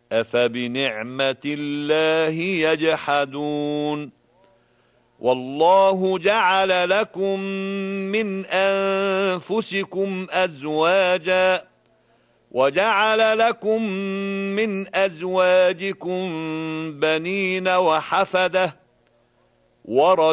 أفبنعمة الله يجحدون والله جعل لكم من أنفسكم أزواجا وجعل لكم من أزواجكم بنين وحفدة